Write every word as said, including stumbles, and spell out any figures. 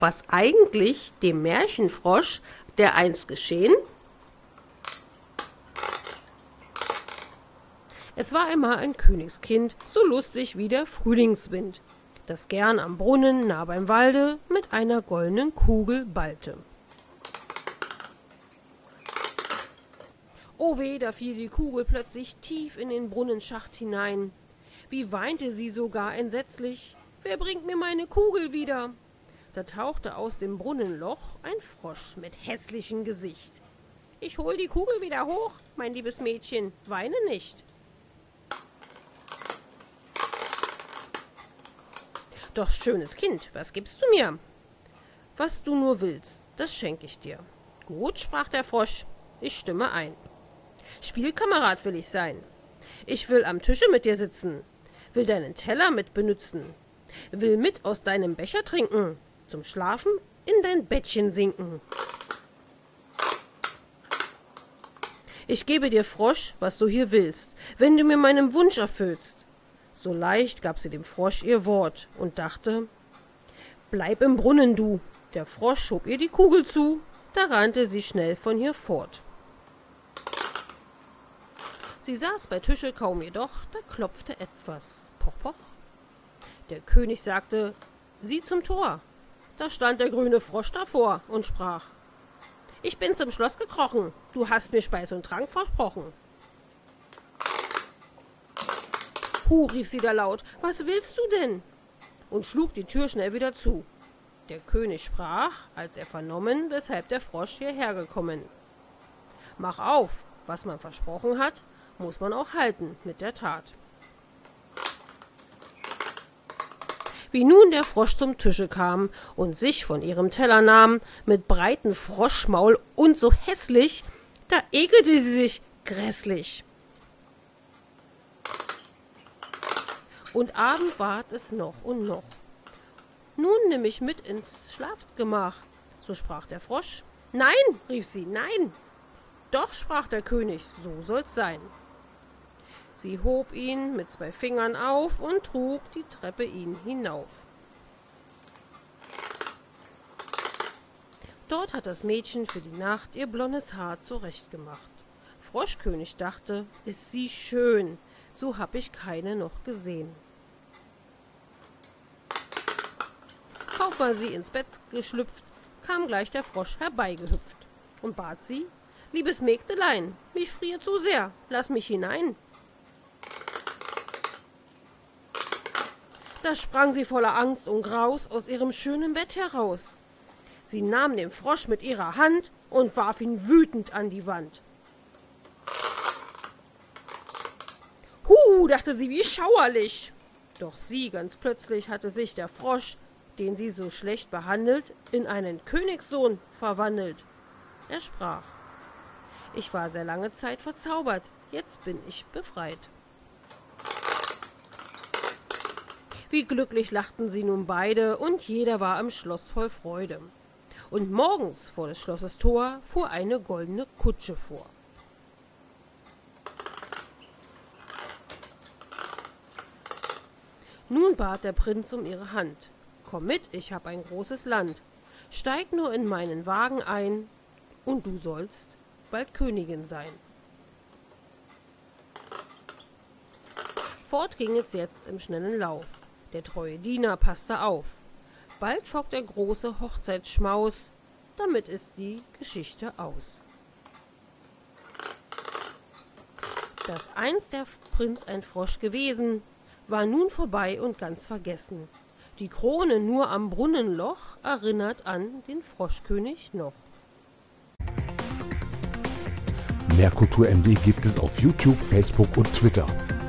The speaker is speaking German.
was eigentlich dem Märchenfrosch, der einst geschehen? Es war einmal ein Königskind, so lustig wie der Frühlingswind, das gern am Brunnen nah beim Walde mit einer goldenen Kugel ballte. Oh weh, da fiel die Kugel plötzlich tief in den Brunnenschacht hinein. Wie weinte sie sogar entsetzlich: Wer bringt mir meine Kugel wieder? Da tauchte aus dem Brunnenloch ein Frosch mit hässlichem Gesicht. Ich hol die Kugel wieder hoch, mein liebes Mädchen, weine nicht. Doch, schönes Kind, was gibst du mir? Was du nur willst, das schenk ich dir. Gut, sprach der Frosch, ich stimme ein. Spielkamerad will ich sein. Ich will am Tische mit dir sitzen, will deinen Teller mit benützen, will mit aus deinem Becher trinken, zum Schlafen in dein Bettchen sinken. Ich gebe dir, Frosch, was du hier willst, wenn du mir meinen Wunsch erfüllst. So leicht gab sie dem Frosch ihr Wort und dachte: Bleib im Brunnen, du. Der Frosch schob ihr die Kugel zu, da rannte sie schnell von hier fort. Sie saß bei Tische kaum jedoch, da klopfte etwas. Poch, poch. Der König sagte: Sieh zum Tor. Da stand der grüne Frosch davor und sprach: Ich bin zum Schloss gekrochen, du hast mir Speis und Trank versprochen. Hu, rief sie da laut, was willst du denn? Und schlug die Tür schnell wieder zu. Der König sprach, als er vernommen, weshalb der Frosch hierher gekommen: Mach auf, was man versprochen hat, muss man auch halten mit der Tat. Wie nun der Frosch zum Tische kam und sich von ihrem Teller nahm, mit breitem Froschmaul und so hässlich, da ekelte sie sich grässlich. Und Abend ward es noch und noch. Nun nimm mich mit ins Schlafgemach, so sprach der Frosch. Nein, rief sie, nein. Doch, sprach der König, so soll's sein. Sie hob ihn mit zwei Fingern auf und trug die Treppe ihn hinauf. Dort hat das Mädchen für die Nacht ihr blondes Haar zurechtgemacht. Froschkönig dachte, ist sie schön, so hab ich keine noch gesehen. Kaum war sie ins Bett geschlüpft, kam gleich der Frosch herbeigehüpft und bat sie: Liebes Mägdelein, mich friert zu sehr, lass mich hinein. Da sprang sie voller Angst und Graus aus ihrem schönen Bett heraus. Sie nahm den Frosch mit ihrer Hand und warf ihn wütend an die Wand. Hu, dachte sie, wie schauerlich. Doch sie, ganz plötzlich, hatte sich der Frosch, den sie so schlecht behandelt, in einen Königssohn verwandelt. Er sprach: Ich war sehr lange Zeit verzaubert, jetzt bin ich befreit. Wie glücklich lachten sie nun beide, und jeder war im Schloss voll Freude. Und morgens vor des Schlosses Tor fuhr eine goldene Kutsche vor. Nun bat der Prinz um ihre Hand. Komm mit, ich hab ein großes Land. Steig nur in meinen Wagen ein, und du sollst bald Königin sein. Fort ging es jetzt im schnellen Lauf. Der treue Diener passte auf. Bald folgt der große Hochzeitsschmaus, damit ist die Geschichte aus. Dass einst der Prinz ein Frosch gewesen, war nun vorbei und ganz vergessen. Die Krone nur am Brunnenloch erinnert an den Froschkönig noch. Mehr Kultur M D gibt es auf YouTube, Facebook und Twitter.